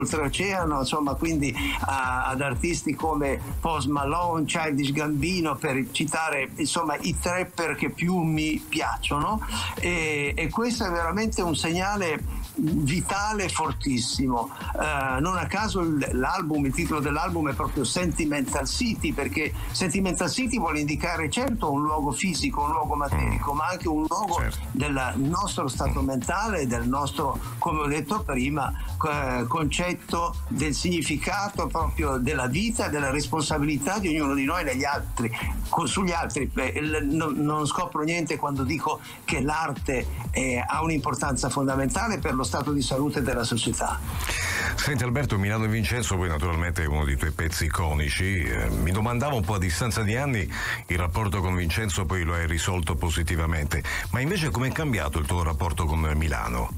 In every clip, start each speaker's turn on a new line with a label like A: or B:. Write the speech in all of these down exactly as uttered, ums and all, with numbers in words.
A: oltreoceano, insomma, quindi a, ad artisti come Post Malone, Childish Gambino, per citare insomma i trapper che più mi piacciono, e, e questo è veramente un segnale vitale fortissimo. Uh, non a caso l'album, il titolo dell'album è proprio Sentimental City, perché Sentimental City vuole indicare certo un luogo fisico, un luogo materico, ma anche un luogo certo. del nostro stato mentale, del nostro, come ho detto prima, eh, concetto del significato proprio della vita, della responsabilità di ognuno di noi negli altri, con, sugli altri. Eh, non, non scopro niente quando dico che l'arte eh, ha un'importanza fondamentale per lo stato di salute della società.
B: Senti Alberto, Milano e Vincenzo poi naturalmente è uno dei tuoi pezzi iconici. Eh, mi domandavo un po' a distanza di anni, il rapporto con Vincenzo poi lo hai risolto positivamente, ma invece com'è cambiato il tuo rapporto con Milano?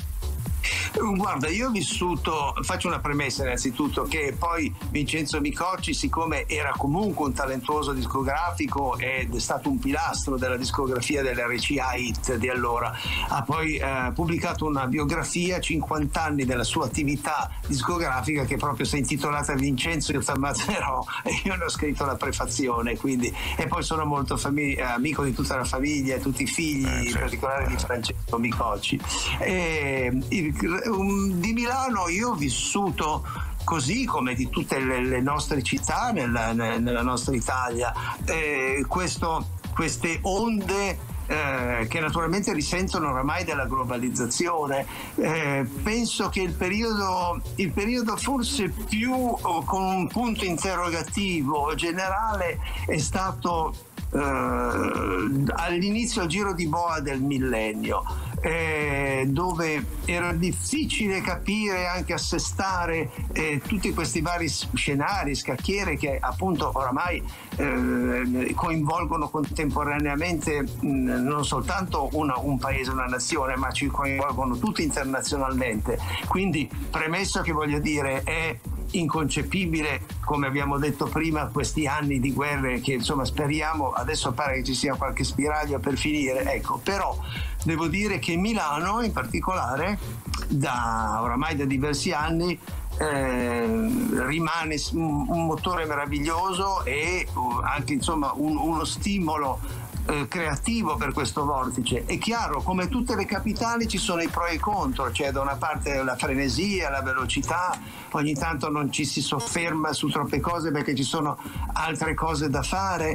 A: Guarda, io ho vissuto, faccio una premessa innanzitutto, che poi Vincenzo Micocci, siccome era comunque un talentuoso discografico ed è stato un pilastro della discografia dell'R C A Hit di allora, ha poi eh, pubblicato una biografia, cinquanta anni della sua attività discografica, che proprio si è intitolata Vincenzo io t'ammazzerò, e io ne ho scritto la prefazione, quindi, e poi sono molto fami- amico di tutta la famiglia e tutti i figli, eh, certo. in particolare di Francesco Micocci. E, il, di Milano io ho vissuto, così come di tutte le, le nostre città nella, nella nostra Italia, eh, questo, queste onde Eh, che naturalmente risentono oramai della globalizzazione. Eh, penso che il periodo, il periodo forse più oh, con un punto interrogativo generale è stato eh, all'inizio il giro di boa del millennio, eh, dove era difficile capire, anche assestare eh, tutti questi vari scenari, scacchiere che appunto oramai eh, coinvolgono contemporaneamente mh, non soltanto una, un paese, una nazione, ma ci coinvolgono tutti internazionalmente. Quindi, premesso che voglio dire, è inconcepibile, come abbiamo detto prima, questi anni di guerre che insomma speriamo, adesso pare che ci sia qualche spiraglio per finire, ecco, però devo dire che Milano in particolare da oramai da diversi anni eh, rimane un, un motore meraviglioso e uh, anche insomma un, uno stimolo Eh, creativo per questo vortice. È chiaro, come tutte le capitali ci sono i pro e i contro, c'è cioè da una parte la frenesia, la velocità, ogni tanto non ci si sofferma su troppe cose perché ci sono altre cose da fare,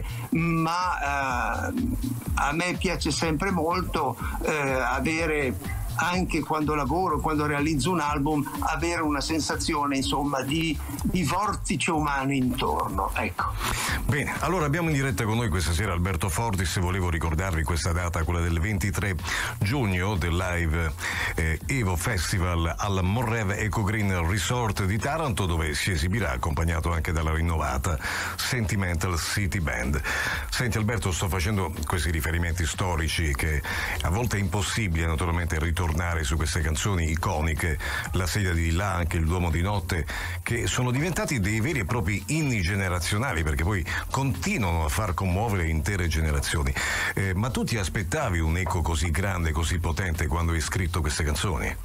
A: ma eh, a me piace sempre molto eh, avere, anche quando lavoro, quando realizzo un album, avere una sensazione insomma di, di vortice umano intorno, ecco.
B: Bene, allora abbiamo in diretta con noi questa sera Alberto Fortis, e volevo ricordarvi questa data, quella del ventitré giugno, del live eh, Evo Festival al Morrev Eco Green Resort di Taranto, dove si esibirà accompagnato anche dalla rinnovata Sentimental City Band. Senti Alberto, sto facendo questi riferimenti storici che a volte è impossibile naturalmente ritornare tornare su queste canzoni iconiche, La sedia di là, anche Il Duomo di notte, che sono diventati dei veri e propri inni generazionali, perché poi continuano a far commuovere intere generazioni. Eh, ma tu ti aspettavi un eco così grande, così potente quando hai scritto queste canzoni?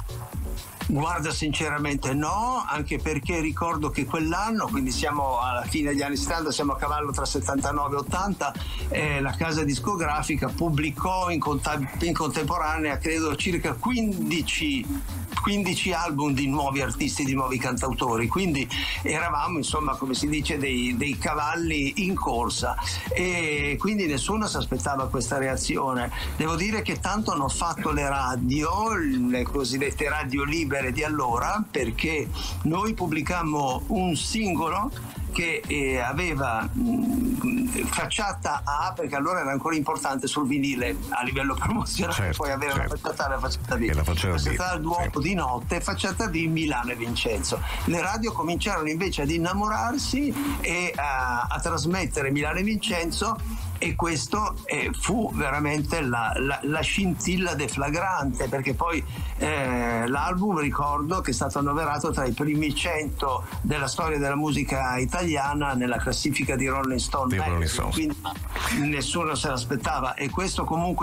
A: Guarda, sinceramente no, anche perché ricordo che quell'anno, quindi siamo alla fine degli anni settanta, siamo a cavallo tra settantanove e ottanta, eh, la casa discografica pubblicò in, cont- in contemporanea credo circa quindici, quindici album di nuovi artisti, di nuovi cantautori, quindi eravamo insomma, come si dice, dei, dei cavalli in corsa, e quindi nessuno si aspettava questa reazione. Devo dire che tanto hanno fatto le radio, le cosiddette radio libere di allora, perché noi pubblicammo un singolo che eh, aveva mh, facciata A, perché allora era ancora importante sul vinile a livello promozionale, certo, poi avere certo. la facciata A e la facciata B, la facciata, facciata B, Duomo sì. di notte, facciata B Milano e Vincenzo. Le radio cominciarono invece ad innamorarsi e a, a trasmettere Milano e Vincenzo, e questo eh, fu veramente la, la, la scintilla deflagrante, perché poi eh, l'album, ricordo che è stato annoverato tra i primi cento della storia della musica italiana nella classifica di Rolling Stone,
B: di Rolling Stone.
A: Quindi nessuno se l'aspettava, e questo comunque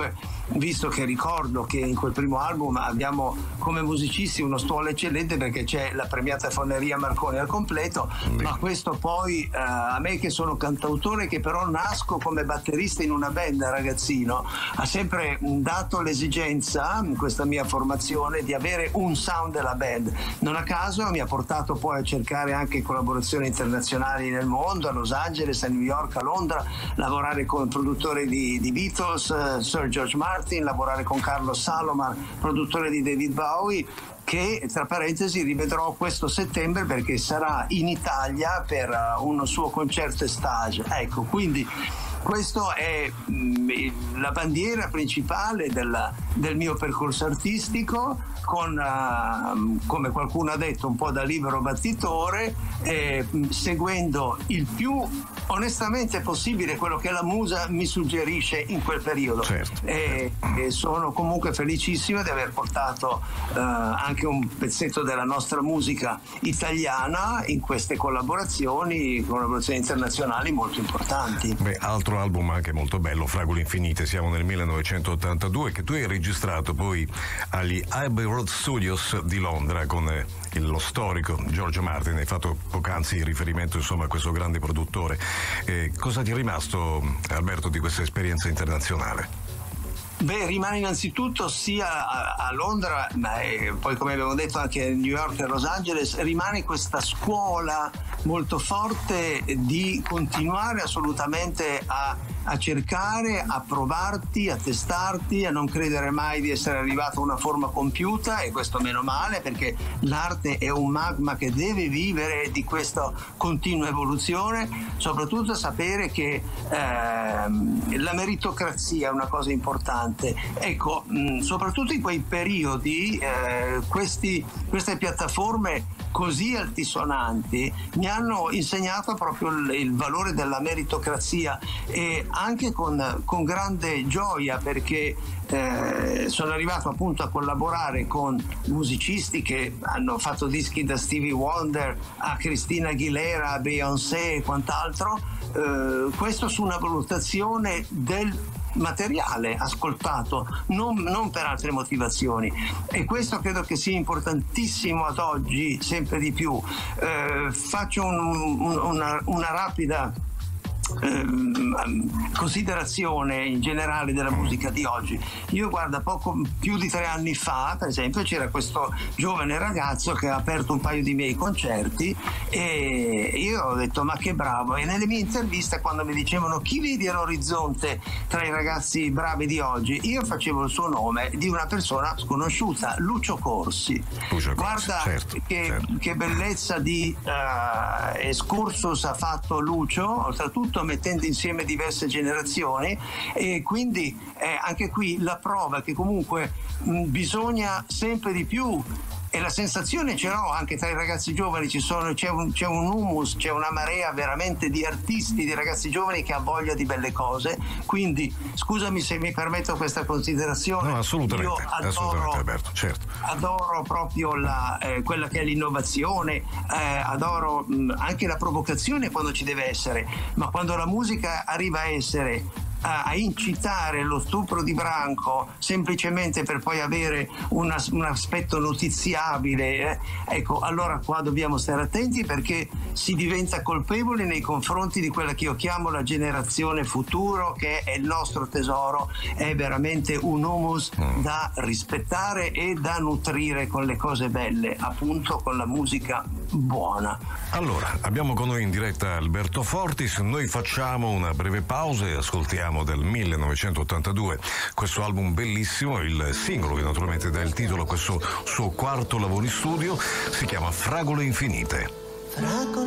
A: visto che ricordo che in quel primo album abbiamo come musicisti uno stuolo eccellente, perché c'è la premiata Foneria Marconi al completo, mm. ma questo poi eh, a me che sono cantautore, che però nasco come batterista in una band da ragazzino, ha sempre dato l'esigenza, in questa mia formazione, di avere un sound della band. Non a caso mi ha portato poi a cercare anche collaborazioni internazionali nel mondo, a Los Angeles, a New York, a Londra, lavorare con produttori di, di Beatles, uh, Sir George Martin, lavorare con Carlos Salomar, produttore di David Bowie, che tra parentesi rivedrò questo settembre perché sarà in Italia per uh, un suo concerto estage. Ecco, quindi questo è mh, la bandiera principale del, del mio percorso artistico, con uh, come qualcuno ha detto, un po' da libero battitore, eh, seguendo il più onestamente possibile quello che la musa mi suggerisce in quel periodo.
B: Certo.
A: E, e sono comunque felicissimo di aver portato uh, anche un pezzetto della nostra musica italiana in queste collaborazioni, collaborazioni internazionali molto importanti.
B: Beh, altro album anche molto bello, Fragole Infinite, siamo nel millenovecentottantadue, che tu hai registrato poi agli Abbey Road Studios di Londra con eh, lo storico George Martin. Hai fatto poc'anzi riferimento insomma a questo grande produttore. Eh, cosa ti è rimasto, Alberto, di questa esperienza internazionale?
A: Beh, rimane innanzitutto sia a, a Londra, ma eh, poi come abbiamo detto anche a New York e Los Angeles, rimane questa scuola molto forte di continuare assolutamente a, a cercare, a provarti, a testarti, a non credere mai di essere arrivato a una forma compiuta, e questo meno male, perché l'arte è un magma che deve vivere di questa continua evoluzione, soprattutto sapere che eh, la meritocrazia è una cosa importante. Ecco, mh, soprattutto in quei periodi eh, questi, queste piattaforme così altisonanti mi hanno insegnato proprio il, il valore della meritocrazia, e anche con, con grande gioia, perché eh, sono arrivato appunto a collaborare con musicisti che hanno fatto dischi da Stevie Wonder a Christina Aguilera, a Beyoncé e quant'altro, eh, questo su una valutazione del materiale ascoltato, non, non per altre motivazioni, e questo credo che sia importantissimo ad oggi sempre di più. Eh, faccio un, un, una, una rapida considerazione in generale della musica di oggi. Io guarda, poco più di tre anni fa per esempio c'era questo giovane ragazzo che ha aperto un paio di miei concerti, e io ho detto ma che bravo, e nelle mie interviste quando mi dicevano chi vedi all'orizzonte tra i ragazzi bravi di oggi, io facevo il suo nome di una persona sconosciuta, Lucio Corsi.
B: Lucio
A: guarda
B: Corsi, certo,
A: che,
B: certo.
A: che bellezza di uh, excursus ha fatto Lucio, oltretutto mettendo insieme diverse generazioni, e quindi eh, anche qui la prova che comunque mh, bisogna sempre di più, e la sensazione ce l'ho anche tra i ragazzi giovani, ci sono, c'è, un, c'è un humus, c'è una marea veramente di artisti, di ragazzi giovani che ha voglia di belle cose. Quindi scusami se mi permetto questa considerazione.
B: No, assolutamente,
A: io adoro,
B: assolutamente Alberto, certo.
A: adoro proprio la, eh, quella che è l'innovazione, eh, adoro mh, anche la provocazione quando ci deve essere, ma quando la musica arriva a essere a incitare lo stupro di branco semplicemente per poi avere una, un aspetto notiziabile, eh? ecco, allora qua dobbiamo stare attenti, perché si diventa colpevoli nei confronti di quella che io chiamo la generazione futuro, che è il nostro tesoro, è veramente un humus mm. da rispettare e da nutrire con le cose belle, appunto con la musica buona.
B: Allora, abbiamo con noi in diretta Alberto Fortis, noi facciamo una breve pausa e ascoltiamo del millenovecentottantadue questo album bellissimo, il singolo che naturalmente dà il titolo a questo suo quarto lavoro in studio, si chiama Fragole Infinite.
C: Fragole